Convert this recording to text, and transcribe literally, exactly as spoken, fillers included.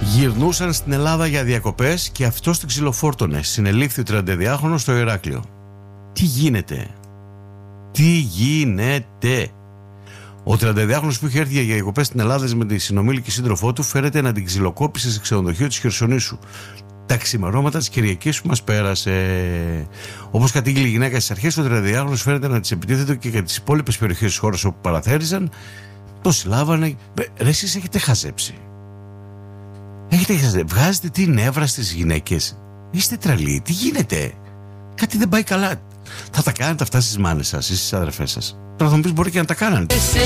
Γυρνούσαν στην Ελλάδα για διακοπές και αυτός την ξυλοφόρτωνε. Συνελήφθη ο τριανταδιάχρονος στο Ηράκλειο. Τι γίνεται? Τι γίνεται? Ο τριανταδιάχρονος που είχε έρθει για διακοπές στην Ελλάδα με τη συνομήλικη σύντροφό του φέρεται να την ξυλοκόπησε σε ξενοδοχείο της Χερσονήσου τα ξημερώματα της Κυριακής που μας πέρασε. Όπως κατήγγειλε η γυναίκα στις αρχές, ο τριανταδιάχρονος φαίνεται να της επιτίθεται και για τις υπόλοιπες περιοχές της χώρας όπου παραθέριζαν. Το συλλάβανε. Ρε, εσείς έχετε χαζέψει. Έχετε χαζέψει. Βγάζετε τι νεύρα στις γυναίκες. Είστε τρελοί. Τι γίνεται? Κάτι δεν πάει καλά. Θα τα κάνετε αυτά στις μάνες σας ή στις αδερφές σας? Τώρα θα μου πεις, μπορεί και να τα κάνανε.